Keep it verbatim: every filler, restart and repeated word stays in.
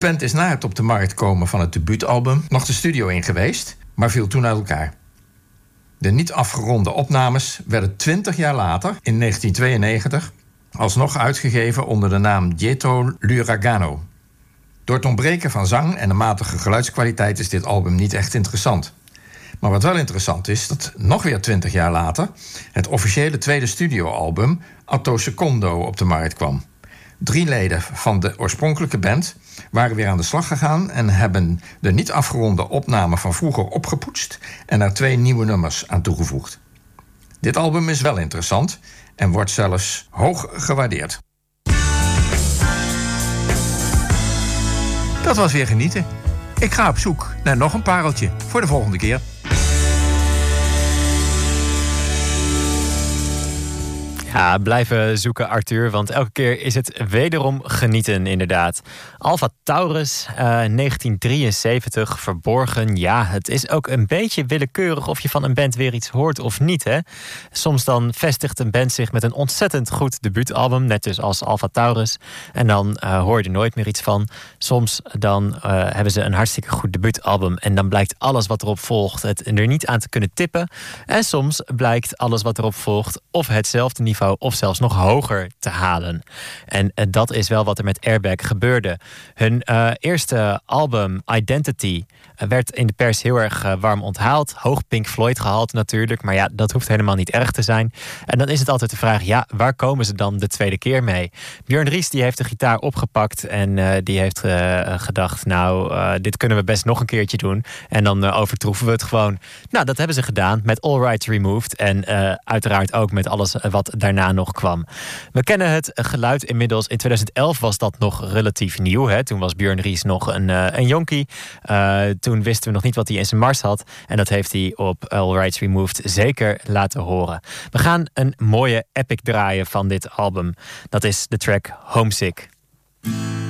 De band is na het op de markt komen van het debuutalbum nog de studio in geweest, maar viel toen uit elkaar. De niet afgeronde opnames werden twintig jaar later, in negentien tweeënnegentig, alsnog uitgegeven onder de naam Dietro L'Uragano. Door het ontbreken van zang en de matige geluidskwaliteit is dit album niet echt interessant. Maar wat wel interessant is, dat nog weer twintig jaar later het officiële tweede studioalbum Atto Secondo op de markt kwam. Drie leden van de oorspronkelijke band waren weer aan de slag gegaan en hebben de niet afgeronde opname van vroeger opgepoetst en er twee nieuwe nummers aan toegevoegd. Dit album is wel interessant en wordt zelfs hoog gewaardeerd. Dat was weer genieten. Ik ga op zoek naar nog een pareltje voor de volgende keer. Ja, blijven zoeken, Arthur, want elke keer is het wederom genieten, inderdaad. Alpha Taurus, uh, negentien drieënzeventig, Verborgen. Ja, het is ook een beetje willekeurig of je van een band weer iets hoort of niet, hè? Soms dan vestigt een band zich met een ontzettend goed debuutalbum, net dus als Alpha Taurus. En dan uh, hoor je er nooit meer iets van. Soms dan uh, hebben ze een hartstikke goed debuutalbum en dan blijkt alles wat erop volgt het er niet aan te kunnen tippen. En soms blijkt alles wat erop volgt of hetzelfde niveau of zelfs nog hoger te halen. En uh, dat is wel wat er met Airbag gebeurde. Hun uh, eerste album Identity uh, werd in de pers heel erg uh, warm onthaald. Hoog Pink Floyd gehaald natuurlijk, maar ja, dat hoeft helemaal niet erg te zijn. En dan is het altijd de vraag, ja, waar komen ze dan de tweede keer mee? Björn Ries die heeft de gitaar opgepakt en uh, die heeft uh, gedacht, nou, uh, dit kunnen we best nog een keertje doen. En dan uh, overtroeven we het gewoon. Nou, dat hebben ze gedaan met All Rights Removed en uh, uiteraard ook met alles wat daarna nog kwam. We kennen het geluid inmiddels. In tweeduizend elf was dat nog relatief nieuw. Hè? Toen was Björn Ries nog een, uh, een jonkie. Uh, toen wisten we nog niet wat hij in zijn mars had. En dat heeft hij op All Rights Removed zeker laten horen. We gaan een mooie epic draaien van dit album. Dat is de track Homesick.